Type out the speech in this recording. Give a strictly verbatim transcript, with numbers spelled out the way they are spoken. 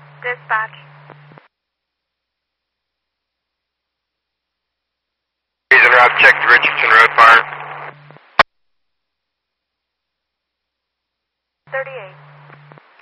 Dispatch. Reason route check the Richardson Road fire. thirty-eight.